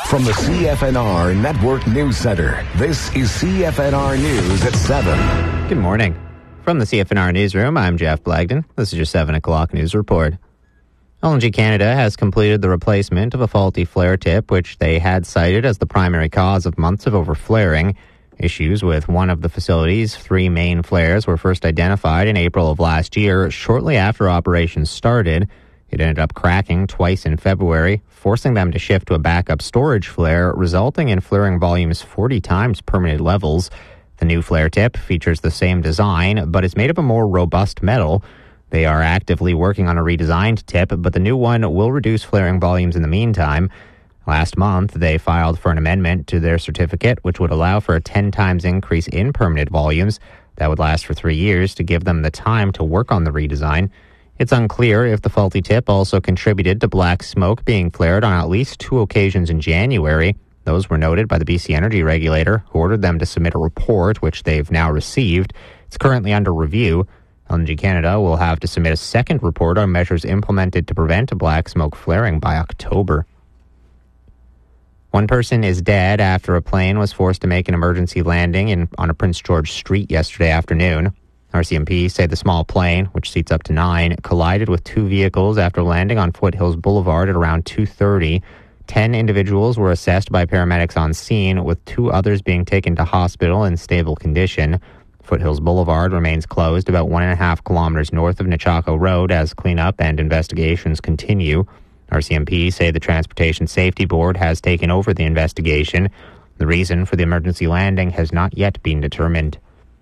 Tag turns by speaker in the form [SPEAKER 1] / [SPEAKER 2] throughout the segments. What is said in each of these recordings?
[SPEAKER 1] From the CFNR Network News Center, this is CFNR News at 7.
[SPEAKER 2] Good morning. From the CFNR Newsroom, I'm Jeff Blagden. This is your 7 o'clock news report. LNG Canada has completed the replacement of a faulty flare tip, which they had cited as the primary cause of months of overflaring. Issues with one of the facility's 3 main flares were first identified in April of last year, shortly after operations started. It ended up cracking twice in February, forcing them to shift to a backup storage flare, resulting in flaring volumes 40 times permitted levels. The new flare tip features the same design, but is made of a more robust metal. They are actively working on a redesigned tip, but the new one will reduce flaring volumes in the meantime. Last month, they filed for an amendment to their certificate, which would allow for a 10 times increase in permitted volumes. That would last for 3 years to give them the time to work on the redesign. It's unclear if the faulty tip also contributed to black smoke being flared on at least 2 occasions in January. Those were noted by the BC Energy Regulator, who ordered them to submit a report, which they've now received. It's currently under review. LNG Canada will have to submit a second report on measures implemented to prevent black smoke flaring by October. One person is dead after a plane was forced to make an emergency landing on a Prince George Street yesterday afternoon. RCMP say the small plane, which seats up to 9, collided with 2 vehicles after landing on Foothills Boulevard at around 2:30. 10 individuals were assessed by paramedics on scene, with 2 others being taken to hospital in stable condition. Foothills Boulevard remains closed about 1.5 kilometers north of Nechako Road as cleanup and investigations continue. RCMP say the Transportation Safety Board has taken over the investigation. The reason for the emergency landing has not yet been determined.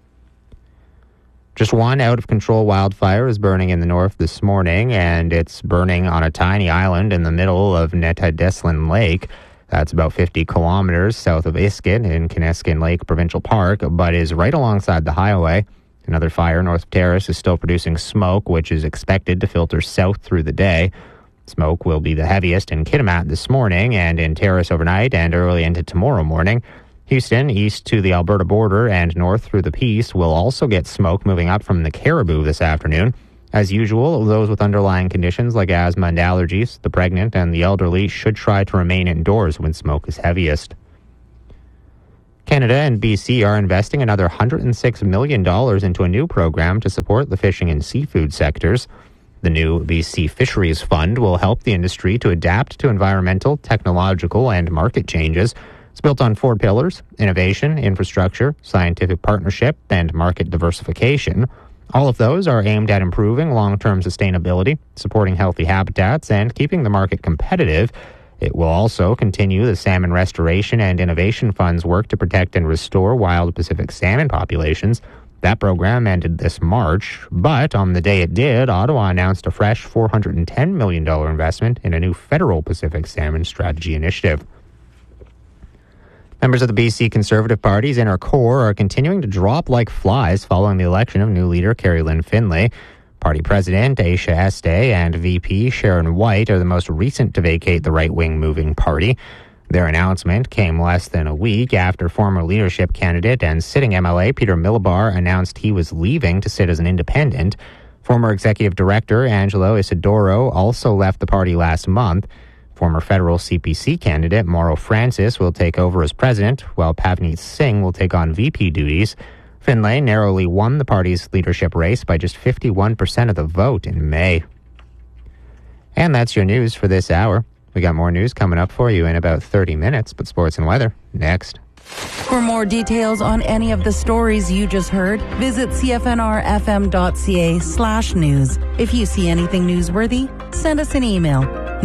[SPEAKER 2] Just one out-of-control wildfire is burning in the north this morning, and it's burning on a tiny island in the middle of Netadeslan Lake. That's about 50 kilometers south of Iskut in Kineskin Lake Provincial Park, but is right alongside the highway. Another fire north of Terrace is still producing smoke, which is expected to filter south through the day. Smoke will be the heaviest in Kitimat this morning and in Terrace overnight and early into tomorrow morning. Houston, east to the Alberta border and north through the Peace, will also get smoke moving up from the Caribou this afternoon. As usual, those with underlying conditions like asthma and allergies, the pregnant and the elderly should try to remain indoors when smoke is heaviest. Canada and BC are investing another $106 million into a new program to support the fishing and seafood sectors. The new BC Fisheries Fund will help the industry to adapt to environmental, technological, and market changes. It's built on 4 pillars: innovation, infrastructure, scientific partnership, and market diversification. All of those are aimed at improving long-term sustainability, supporting healthy habitats, and keeping the market competitive. It will also continue the Salmon Restoration and Innovation Fund's work to protect and restore wild Pacific salmon populations. That program ended this March, but on the day it did, Ottawa announced a fresh $410 million investment in a new federal Pacific salmon strategy initiative. Members of the BC Conservative Party's inner core are continuing to drop like flies following the election of new leader Carrie Lynn Finlay. Party President Aisha Este and VP Sharon White are the most recent to vacate the right-wing moving party. Their announcement came less than a week after former leadership candidate and sitting MLA Peter Milabar announced he was leaving to sit as an independent. Former Executive Director Angelo Isidoro also left the party last month. Former federal CPC candidate Mauro Francis will take over as president, while Pavneet Singh will take on VP duties. Finlay narrowly won the party's leadership race by just 51% of the vote in May. And that's your news for this hour. We got more news coming up for you in about 30 minutes, but sports and weather next.
[SPEAKER 3] For more details on any of the stories you just heard, visit cfnrfm.ca/news. If you see anything newsworthy, send us an email.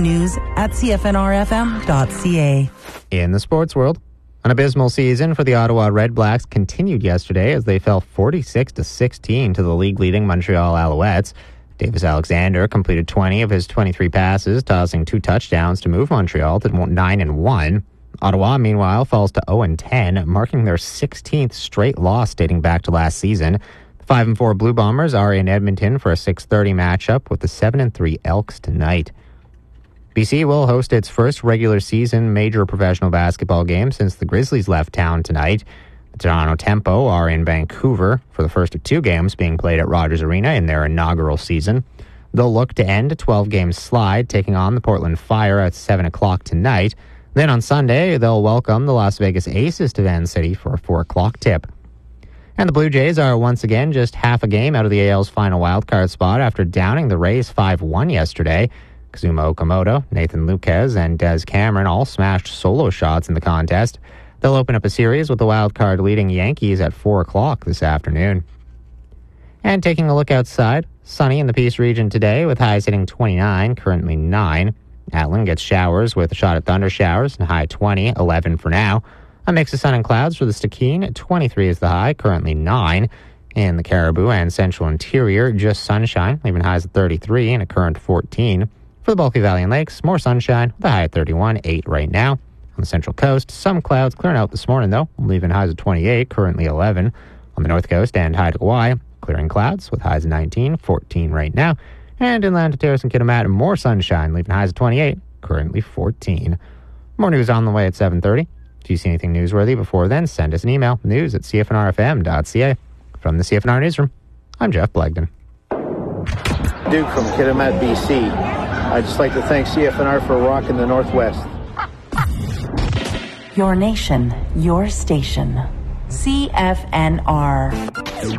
[SPEAKER 3] news@cfnrfm.ca.
[SPEAKER 2] In the sports world, an abysmal season for the Ottawa Red Blacks continued yesterday as they fell 46-16 to the league-leading Montreal Alouettes. Davis Alexander completed 20 of his 23 passes, tossing 2 touchdowns to move Montreal to 9-1. Ottawa, meanwhile, falls to 0-10, marking their 16th straight loss dating back to last season. The 5-4 Blue Bombers are in Edmonton for a 6:30 matchup with the 7-3 Elks tonight. BC will host its first regular season major professional basketball game since the Grizzlies left town tonight. The Toronto Tempo are in Vancouver for the first of 2 games being played at Rogers Arena in their inaugural season. They'll look to end a 12-game slide, taking on the Portland Fire at 7 o'clock tonight. Then on Sunday, they'll welcome the Las Vegas Aces to Van City for a 4 o'clock tip. And the Blue Jays are once again just half a game out of the AL's final wildcard spot after downing the Rays 5-1 yesterday. Kazuma Okamoto, Nathan Lukes, and Des Cameron all smashed solo shots in the contest. They'll open up a series with the wildcard leading Yankees at 4 o'clock this afternoon. And taking a look outside, sunny in the Peace region today with highs hitting 29, currently 9. Atlin gets showers with a shot at thunder showers, and high 20, 11 for now. A mix of sun and clouds for the Stikine, 23 is the high, currently 9. In the Caribou and Central Interior, just sunshine, leaving highs at 33 and a current 14. For the Bulky Valley and Lakes, more sunshine with a high at 31, 8 right now. On the Central Coast, some clouds clearing out this morning, though, leaving highs at 28, currently 11. On the North Coast and high to Kauai, clearing clouds with highs at 19, 14 right now. And inland to Terrace and Kitimat, more sunshine, leaving highs at 28, currently 14. More news on the way at 7:30. If you see anything newsworthy before then, send us an email, news@cfnrfm.ca. From the CFNR Newsroom, I'm Jeff Blegden.
[SPEAKER 4] Duke from Kitimat, BC. I'd just like to thank CFNR for rocking the Northwest.
[SPEAKER 3] Your nation, your station. CFNR.